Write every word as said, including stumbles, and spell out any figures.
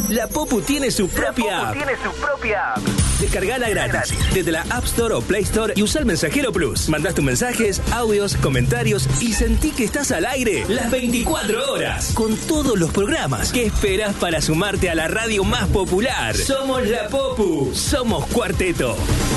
La Popu tiene su propia app. tiene su propia app. Descargala gratis desde la App Store o Play Store y usa el Mensajero Plus. Mandás tus mensajes, audios, comentarios y sentí que estás al aire las veinticuatro horas con todos los programas. ¿Qué esperás para sumarte a la radio más popular? Somos La Popu. Somos Cuarteto.